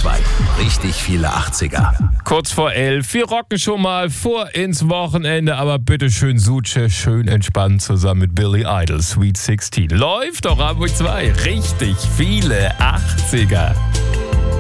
2. Richtig viele 80er. Kurz vor 11. Wir rocken schon mal vor ins Wochenende, aber bitte schön Suche, schön entspannt zusammen mit Billy Idol. Sweet 16 läuft auf Hamburg 2. Richtig viele 80er.